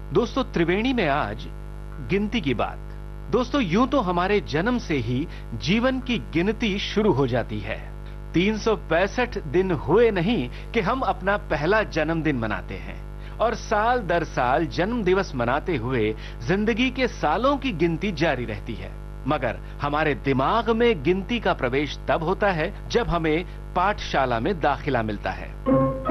दोस्तों, त्रिवेणी में आज गिनती की बात। दोस्तों, यूं तो हमारे जन्म से ही जीवन की गिनती शुरू हो जाती है। 365 दिन हुए नहीं कि हम अपना पहला जन्मदिन मनाते हैं और साल दर साल जन्म दिवस मनाते हुए जिंदगी के सालों की गिनती जारी रहती है। मगर हमारे दिमाग में गिनती का प्रवेश तब होता है जब हमें पाठशाला में दाखिला मिलता है।